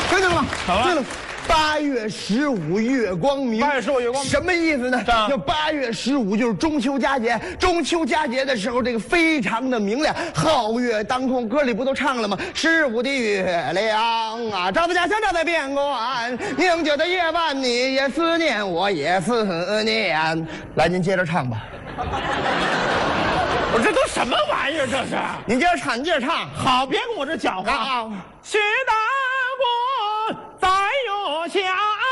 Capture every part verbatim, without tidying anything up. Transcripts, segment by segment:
听见了吗？ 好啊。 对了。 八月十五月光明， 八月十五月光明什么意思呢？ 这就八月十五就是中秋佳节，中秋佳节的时候，这个非常的明亮，皓月当空。歌里不都唱了吗？十五的月亮啊，照在家乡，照在边关，宁静的夜晚，你也思念，我也思念。来，您接着唱吧。 我这都什么玩意儿？这是？ 您接着唱，您接着唱。 好，别跟我这搅和啊！ 薛大国在月下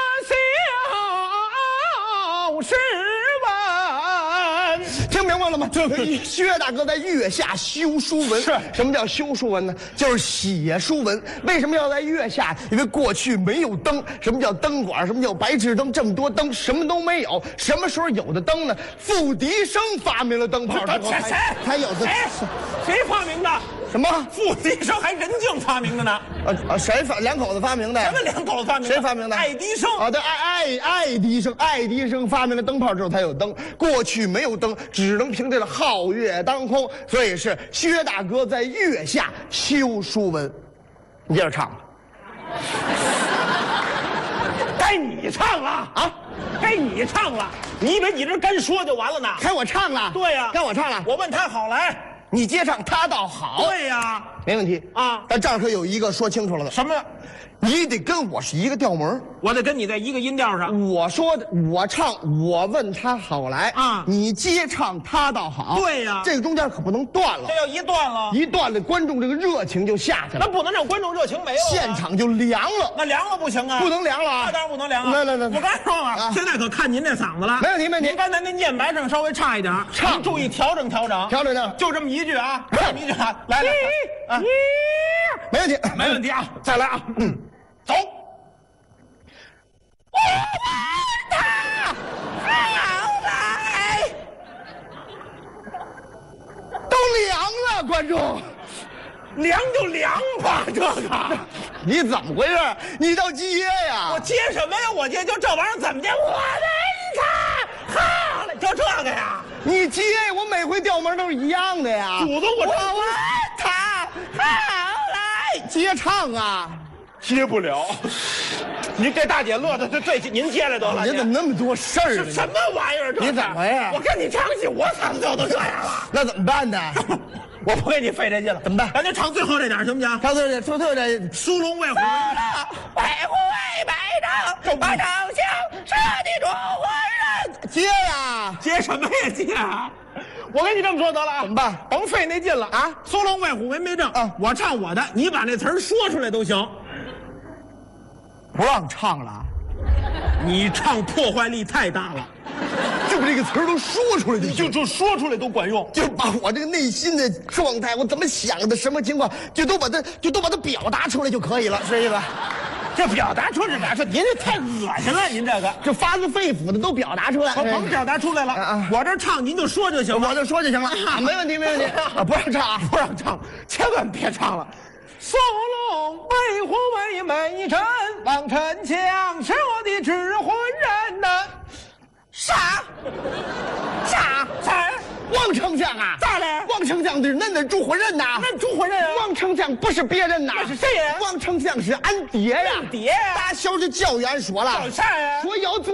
修诗文， 听明白了吗？薛大哥在月下修书文。 是什么叫修书文呢？就是写书文。为什么要在月下？因为过去没有灯。什么叫灯管？什么叫白炽灯？这么多灯，什么都没有。什么时候有的灯呢？傅笛声发明了灯泡之后， 谁才有的。 谁谁发明的？ 什么？ 傅笛声还任敬发明的呢？ 啊啊！谁发？两口子发明的。 什么两口子发明的？ 谁发明的？ 爱迪生啊，对，爱爱爱迪生，爱迪生发明了灯泡之后才有灯。过去没有灯，只能凭这个皓月当空，所以是薛大哥在月下修书文。你接着唱。 该你唱了啊！该你唱了，你以为你这干说就完了呢？ 该我唱了。 对呀、啊， 该我唱了。 我问他好来， 你接唱，他倒好。 对呀、啊， 没问题啊。 但这儿可有一个说清楚了的。 什么？ 你得跟我是一个调门， 我得跟你在一个音调上。 我说的，我唱，我问他好来啊， 你接唱，他倒好。 对呀、啊， 这个中间可不能断了。 这要一断了， 一断了，观众这个热情就下去了。 那不能让观众热情没有、啊， 现场就凉了。 那凉了不行啊， 不能凉了啊！ 那当然不能凉啊！ 来来来， 我刚才说了，啊、现在可看您这嗓子了。 没问题，没问题。 您刚才那念白声稍微差一点， 唱注意调整调整， 调整调整， 就这么一句啊，这么一句啊，来来， 啊，没问题， 没问题啊，再来啊，嗯，走。我问他好来， 都凉了，观众， 凉就凉吧，这个你怎么回事？你倒接呀！ 我接什么呀？我接就这玩意儿怎么接？我问他好来，就这个呀？ 你接，我每回调门都是一样的呀。 祖宗，我我问他好来，接唱啊。 接不了，您这大姐乐的，这这您接来得了。 你怎么那么多事儿？ 是什么玩意儿？ 你怎么呀？ 我跟你唱戏，我嗓子就都这样了。 那怎么办呢？ 我不跟你费这劲了， 怎么办？ 咱就唱最后这点行不行？ 唱最后最后这苏龙卫虎， 卫虎为百丈，把长枪射的主魂人。接呀， 接什么呀接啊？我跟你这么说得了啊， 怎么办？ 甭费那劲了啊！苏龙卫虎为没正啊，我唱我的，你把那词儿说出来都行。 不让唱了， 你唱破坏力太大了， 就把这个词儿都说出来就行， 就就说出来都管用， 就把我这个内心的状态，我怎么想的，什么情况，就都把它就都把它表达出来就可以了，是这意思？ 这表达出来，说您这太恶心了，您这个就发自肺腑的都表达出来， 我甭表达出来了， 啊、 我这唱您就说就行了， 我就说就行了，啊、没问题没问题，啊、不让唱， 不让唱，千万别唱了。苏龙为虎为美臣，王丞相是我的指挥人呐。 啥？啥？ 啥？ 王丞相啊？ 咋了？ 王丞相是恁的主伙人呐？ 恁主伙人啊？ 王丞相不是别人呐？ 那是谁呀？ 王丞相是俺爹呀！ 爹呀！ 打小就教育俺说了， 教啥呀？ 说要做